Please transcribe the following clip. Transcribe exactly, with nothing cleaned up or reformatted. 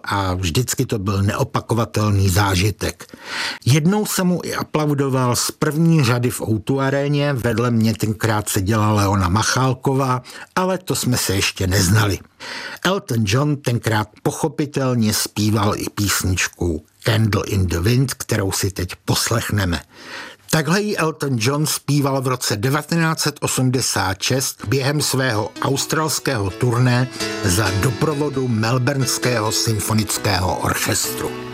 a vždycky to byl neopakovatelný zážitek. Jednou jsem mu i aplaudoval z první řady v ó dva aréně, vedle mě tenkrát seděla Leona Machálková, ale to jsme se ještě neznali. Elton John tenkrát pochopitelně zpíval i písničku Candle in the Wind, kterou si teď poslechneme. Takhle ji Elton John zpíval v roce devatenáct set osmdesát šest během svého australského turné za doprovodu Melbourneského symfonického orchestru.